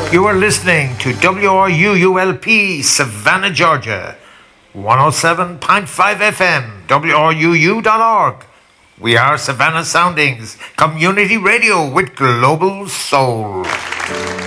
You are listening to WRUULP, Savannah, Georgia, 107.5 FM, WRUU.org. We are Savannah Soundings, community radio with global soul.